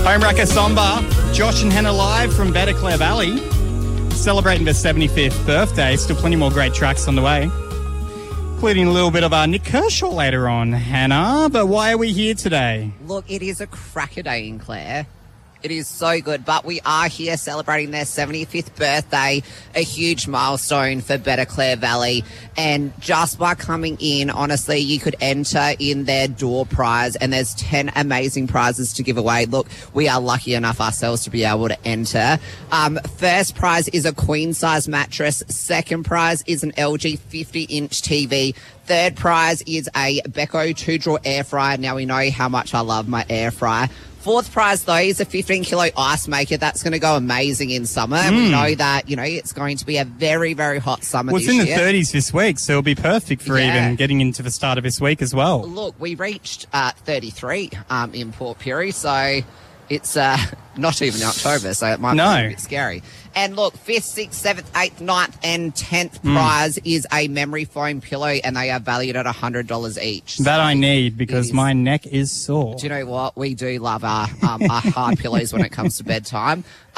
Home Wrecker Somber, Josh and Hannah live from Better Clare Valley, celebrating their 75th birthday. Still plenty more great tracks on the way, including a little bit of Nick Kershaw later on, Hannah. But why are we here today? Look, it is a cracker day in Clare. It is so good, but we are here celebrating their 75th birthday, a huge milestone for Better Clare Valley. And just by coming in, honestly, you could enter in their door prize, and there's 10 amazing prizes to give away. Look, we are lucky enough ourselves to be able to enter. First prize is a queen-size mattress. Second prize is an LG 50-inch TV. Third prize is a Beko 2-drawer air fryer. Now, we know how much I love my air fryer. Fourth prize, though, is a 15-kilo ice maker. That's going to go amazing in summer. We know that, it's going to be a very, very hot summer this year. Well, it's in the 30s this week, so it'll be perfect for even getting into the start of this week as well. Look, we reached 33 in Port Pirie, so it's not even October, so it might be a bit scary. And look, 5th, 6th, 7th, 8th, 9th and 10th prize is a memory foam pillow, and they are valued at $100 each. That I need because my neck is sore. Do you know what? We do love our hard pillows when it comes to bedtime.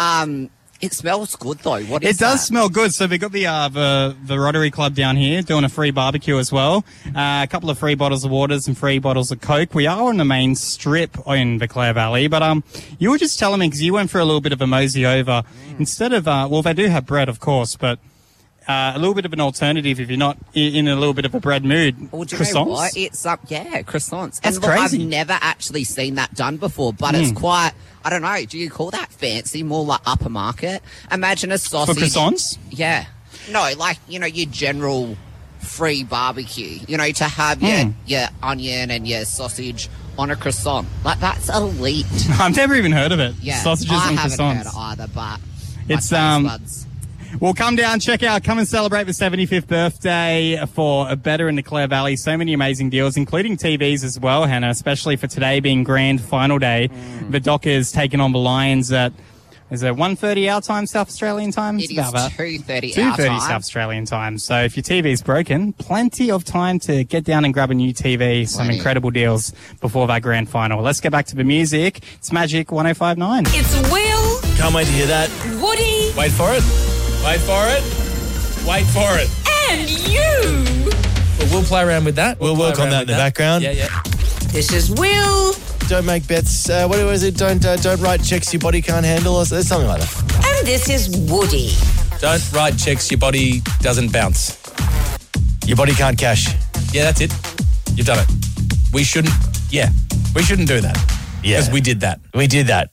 It smells good, though. What is it? It does smell good. So we've got the Rotary Club down here doing a free barbecue as well. A couple of free bottles of waters and free bottles of Coke. We are on the main strip in the Clare Valley, but you were just telling me, because you went for a little bit of a mosey over. Instead of, they do have bread, of course, but a little bit of an alternative if you're not in a little bit of a bread mood. Well, do you croissants? know what? It's croissants. That's and look, crazy. I've never actually seen that done before, but it's quite, I don't know, do you call that fancy? More like upper market? Imagine a sausage. For croissants? Yeah. No, like, your general free barbecue, to have your onion and your sausage on a croissant. Like, that's elite. I've never even heard of it. Yeah. Sausages and croissants. I haven't heard either, but it's, buds. Well, come down, check out, come and celebrate the 75th birthday for Better in the Clare Valley. So many amazing deals, including TVs as well, Hannah, especially for today being grand final day. The Dockers taking on the Lions at, is it 1:30 our time, South Australian time? It is 2:30 our 2:30 time. South Australian time. So if your TV's broken, plenty of time to get down and grab a new TV. Some incredible deals before that grand final. Let's get back to the music. It's Magic 105.9. It's Will. Can't wait to hear that. Woody. Wait for it. Wait for it. Wait for it. And you. Well, we'll play around with that. We'll work on that in the background. Yeah. This is Will. Don't make bets. What is it? Don't write checks your body can't handle or something like that. And this is Woody. Don't write checks your body doesn't bounce. Your body can't cash. Yeah, that's it. You've done it. We shouldn't do that. Yeah. Because we did that. We did that.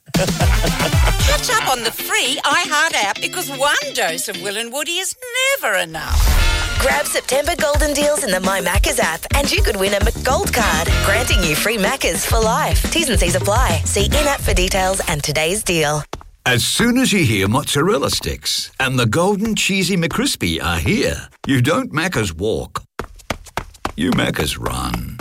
Catch up on the free iHeart app, because one dose of Will and Woody is never enough. Grab September golden deals in the My Maccas app and you could win a McGold card, granting you free Maccas for life. T's and C's apply. See in-app for details and today's deal. As soon as you hear mozzarella sticks and the golden cheesy McCrispy are here, you don't Maccas walk. You Maccas run.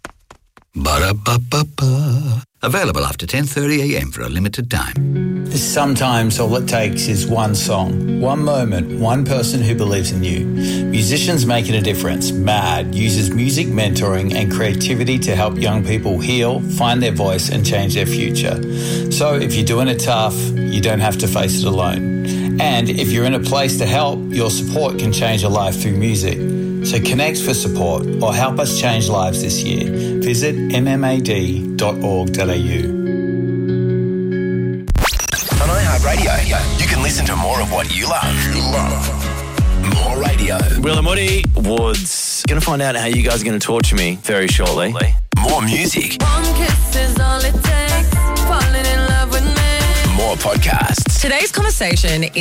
Ba-da-ba-ba-ba. Available after 10:30 a.m. for a limited time. Sometimes all it takes is one song, one moment, one person who believes in you. Musicians Making a Difference, MAD, uses music mentoring and creativity to help young people heal, find their voice and change their future. So if you're doing it tough, you don't have to face it alone. And if you're in a place to help, your support can change a life through music. So connect for support or help us change lives this year. Visit mmad.org.au. On iHeartRadio, you can listen to more of what you love. More radio. Will and Woody Woods. Going to find out how you guys are going to torture me very shortly. More music. One kiss is all it takes. Falling in love with me. More podcasts. Today's conversation